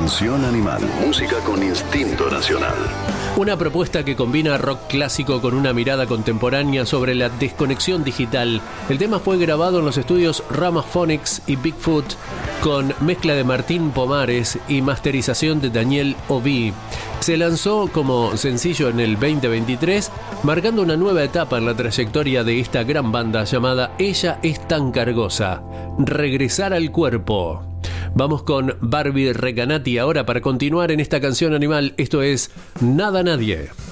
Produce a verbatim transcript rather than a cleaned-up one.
Canción Animal, música con instinto nacional. Una propuesta que combina rock clásico con una mirada contemporánea sobre la desconexión digital. El tema fue grabado en los estudios Ramaphonics y Bigfoot, con mezcla de Martín Pomares y masterización de Daniel Oví. Se lanzó como sencillo en el veinte veintitrés, marcando una nueva etapa en la trayectoria de esta gran banda llamada Ella es tan cargosa. Regresar al cuerpo. Vamos con Barbie Recanati ahora para continuar en esta canción animal. Esto es Nada Nadie.